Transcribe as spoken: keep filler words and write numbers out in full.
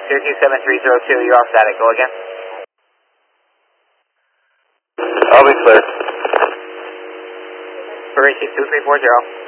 Syracuse seven three zero two, you're off static. Go again. I'll be clear. Syracuse two three four zero.